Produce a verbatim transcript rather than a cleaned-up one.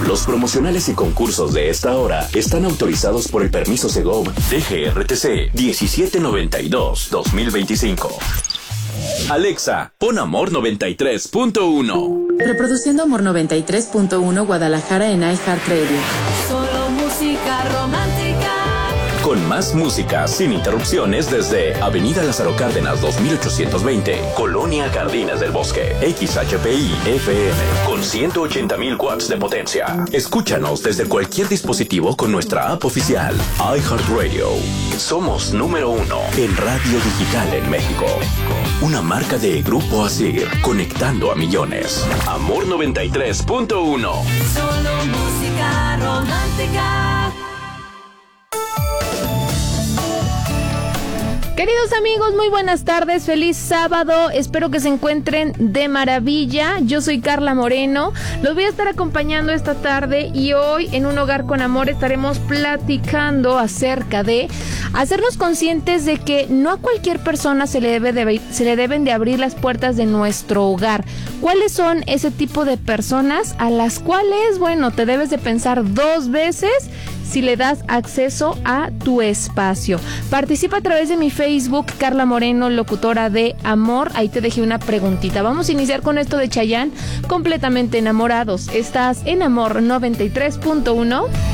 Los promocionales y concursos de esta hora están autorizados por el permiso Segov D G R T C diecisiete noventa y dos guión dos mil veinticinco. Alexa, pon Amor noventa y tres punto uno. Reproduciendo Amor noventa y tres punto uno Guadalajara en iHeartRadio. Solo música romántica. Con más música sin interrupciones desde Avenida Lázaro Cárdenas dos mil ochocientos veinte, Colonia Jardines del Bosque, X H P I F M, con ciento ochenta mil watts de potencia. Escúchanos desde cualquier dispositivo con nuestra app oficial, iHeartRadio. Somos número uno en radio digital en México. Una marca de Grupo Asir, conectando a millones. Amor noventa y tres punto uno. Solo música romántica. Queridos amigos, muy buenas tardes, feliz sábado, espero que se encuentren de maravilla. Yo soy Carla Moreno, los voy a estar acompañando esta tarde y hoy en Un Hogar con Amor estaremos platicando acerca de hacernos conscientes de que no a cualquier persona se le debe de, se le deben de abrir las puertas de nuestro hogar. ¿Cuáles son ese tipo de personas a las cuales, bueno, te debes de pensar dos veces si le das acceso a tu espacio? Participa a través de mi Facebook, Carla Moreno, locutora de Amor. Ahí te dejé una preguntita. Vamos a iniciar con esto de Chayanne, Completamente Enamorados. Estás en Amor noventa y tres punto uno.